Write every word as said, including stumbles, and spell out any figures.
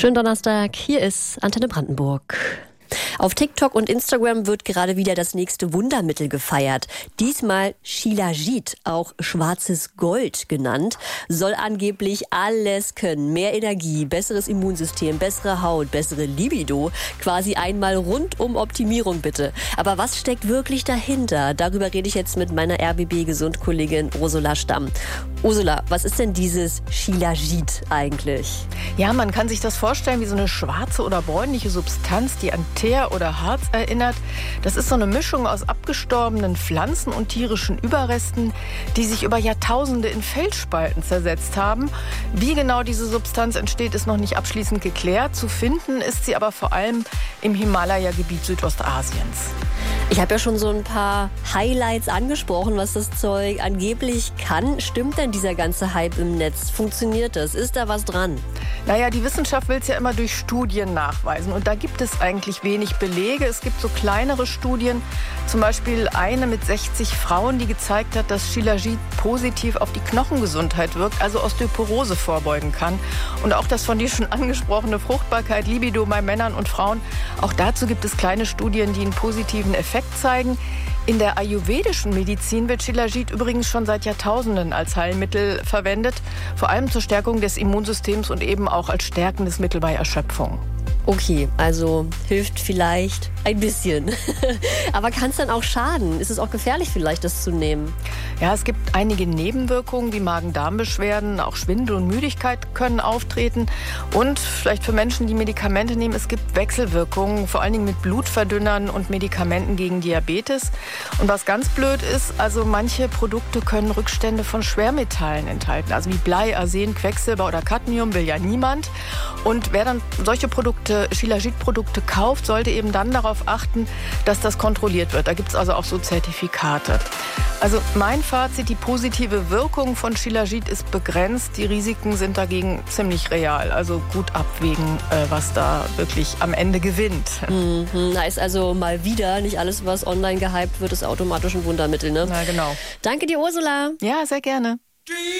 Schönen Donnerstag, hier ist Antenne Brandenburg. Auf TikTok und Instagram wird gerade wieder das nächste Wundermittel gefeiert. Diesmal Shilajit, auch schwarzes Gold genannt, soll angeblich alles können. Mehr Energie, besseres Immunsystem, bessere Haut, bessere Libido. Quasi einmal rundum Optimierung bitte. Aber was steckt wirklich dahinter? Darüber rede ich jetzt mit meiner R B B-Gesund-Kollegin Ursula Stamm. Ursula, was ist denn dieses Shilajit eigentlich? Ja, man kann sich das vorstellen wie so eine schwarze oder bräunliche Substanz, die an Teer oder Harz erinnert. Das ist so eine Mischung aus abgestorbenen Pflanzen und tierischen Überresten, die sich über Jahrtausende in Felsspalten zersetzt haben. Wie genau diese Substanz entsteht, ist noch nicht abschließend geklärt. Zu finden ist sie aber vor allem im Himalaya-Gebiet Südostasiens. Ich habe ja schon so ein paar Highlights angesprochen, was das Zeug angeblich kann. Stimmt denn dieser ganze Hype im Netz? Funktioniert das? Ist da was dran? Naja, die Wissenschaft will es ja immer durch Studien nachweisen. Und da gibt es eigentlich wenig Belege. Es gibt so kleinere Studien, zum Beispiel eine mit sechzig Frauen, die gezeigt hat, dass Shilajit positiv auf die Knochengesundheit wirkt, also Osteoporose vorbeugen kann. Und auch das von dir schon angesprochene Fruchtbarkeit, Libido bei Männern und Frauen. Auch dazu gibt es kleine Studien, die einen positiven Effekt zeigen. In der ayurvedischen Medizin wird Shilajit übrigens schon seit Jahrtausenden als Heilmittel verwendet, vor allem zur Stärkung des Immunsystems und eben auch als stärkendes Mittel bei Erschöpfung. Okay, also hilft vielleicht ein bisschen. Aber kann es dann auch schaden? Ist es auch gefährlich vielleicht, das zu nehmen? Ja, es gibt einige Nebenwirkungen wie Magen-Darm-Beschwerden, auch Schwindel und Müdigkeit können auftreten. Und vielleicht für Menschen, die Medikamente nehmen, es gibt Wechselwirkungen, vor allen Dingen mit Blutverdünnern und Medikamenten gegen Diabetes. Und was ganz blöd ist, also manche Produkte können Rückstände von Schwermetallen enthalten. Also wie Blei, Arsen, Quecksilber oder Cadmium will ja niemand. Und wer dann solche Produkte Shilajit-Produkte kauft, sollte eben dann darauf achten, dass das kontrolliert wird. Da gibt es also auch so Zertifikate. Also mein Fazit, die positive Wirkung von Shilajit ist begrenzt. Die Risiken sind dagegen ziemlich real. Also gut abwägen, was da wirklich am Ende gewinnt. Mhm, da ist also mal wieder nicht alles, was online gehypt wird, ist automatisch ein Wundermittel, ne? Na genau. Danke dir, Ursula. Ja, sehr gerne.